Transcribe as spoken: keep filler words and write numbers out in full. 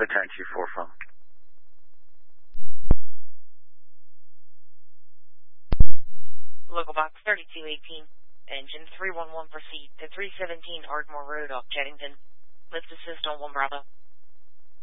Delta ten two four from. Local box thirty-two eighteen, engine three one one, proceed to three seventeen Ardmore Road off Jettington. Lift assist on one Bravo.